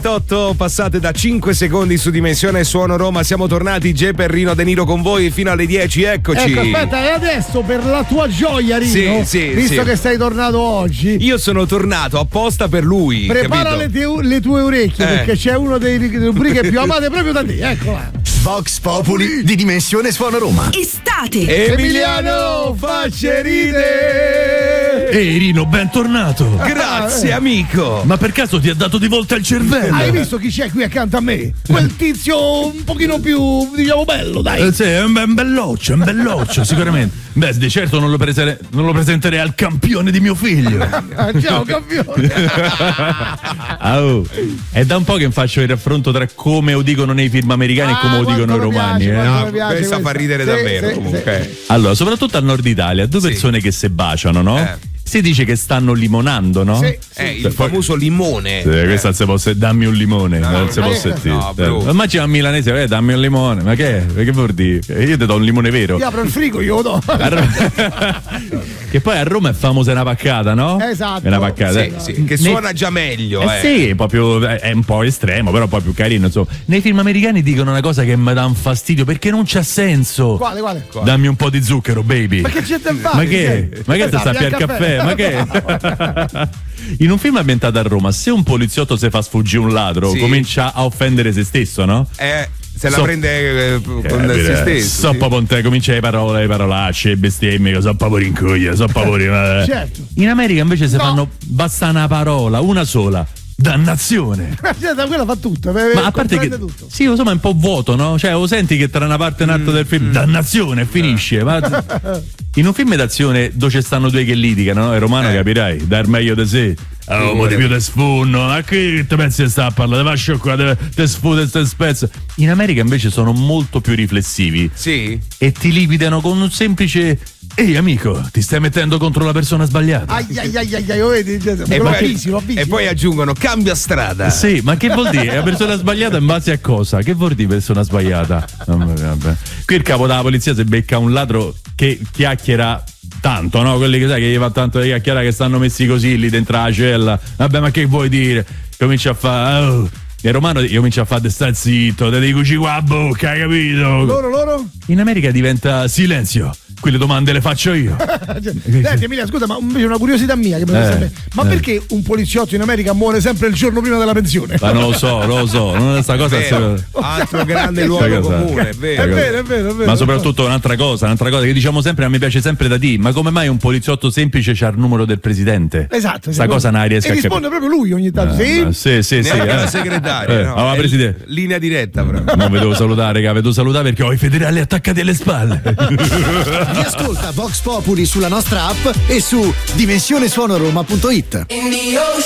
8 passate da 5 secondi su Dimensione Suono Roma. Siamo tornati, Gepper, Rino De Niro con voi fino alle 10. Eccoci. Ecco, aspetta, e adesso per la tua gioia, Rino, visto che sei tornato oggi, io sono tornato apposta per lui. Prepara le tue orecchie, perché c'è uno dei rubriche più amate proprio da te. Eccola. Vox Populi di Dimensione Suono Roma. Estate. Emiliano Facceride. Ehi Rino, bentornato. Grazie amico. Ma per caso ti ha dato di volta il cervello? Hai visto chi c'è qui accanto a me? Quel tizio un pochino più, diciamo, bello, dai. Sì, è un belloccio, sicuramente. Beh, di certo non lo presenterei al campione di mio figlio. Ciao campione. È da un po' che faccio il raffronto tra come lo dicono nei film americani e come lo dicono i romani. Questa fa ridere davvero comunque. Sì. Allora, soprattutto al nord Italia, due persone che se baciano, no? Si dice che stanno limonando, no? Sì. Il famoso limone. Questa se posso, dammi un limone, non si può sentire. Immagina un milanese, dammi un limone, ma che vuol dire? Io ti do un limone vero. Io apro il frigo, io lo do. Che poi a Roma è famosa una paccata, no? Esatto. È una paccata. Sì, che suona già meglio. Sì, proprio, è un po' estremo, però poi più carino. Insomma. Nei film americani dicono una cosa che mi dà un fastidio perché non c'è senso. Quale? Dammi un po' di zucchero, baby. Ma che c'è da fare? Ma che ti sappi al caffè? Ma che? In un film ambientato a Roma, se un poliziotto si fa sfuggire un ladro, comincia a offendere se stesso, no? Se la prende con se stesso. Comincia le parolacce, le bestemmie, so proprio rincuglia, Certo. In America invece si fanno basta una parola, una sola. Dannazione. Quella fa tutto. Ma a parte che tutto. Sì, lo so, ma è un po' vuoto, no? Cioè, lo senti che tra una parte e un'altra del film dannazione finisce. Ma in un film d'azione dove ci stanno due che litigano, no? È romano, capirai, dar meglio di sé. Mo di più te sfunno, ma che te pensi che sta a parlare? Te va scioccare, te sfute, te spezza. In America invece sono molto più riflessivi. Sì. E ti liquidano con un semplice: ehi amico, ti stai mettendo contro la persona sbagliata. Lo vedi? E poi aggiungono cambia strada. Sì, ma che vuol dire? La persona sbagliata in base a cosa? Che vuol dire persona sbagliata? Vabbè. Qui il capo della polizia si becca un ladro che chiacchiera tanto, no? Quelli che sai che gli fa tanto di chiacchierare, che stanno messi così lì dentro la cella. Vabbè, ma che vuoi dire? Comincia a fare il romano comincia a fare stai zitto, te devi cucire qua a bocca, hai capito? Loro? In America diventa silenzio. Quelle domande le faccio io. Senti Emilia, scusa, ma invece una curiosità mia che ma perché un poliziotto in America muore sempre il giorno prima della pensione? Ma non lo so, non è sta cosa. Altro grande luogo comune, è vero. Ma soprattutto un'altra cosa che diciamo sempre, a me piace sempre da dire, ma come mai un poliziotto semplice c'ha il numero del presidente? Esatto. Sta cosa non riesco a capire. E risponde proprio lui ogni tanto. Sì. La segretaria. No, presidente. Linea diretta, però. Non vedevo salutare, perché ho i federali attaccati alle spalle. Ascolta Vox Populi sulla nostra app e su dimensionesuonoroma.it.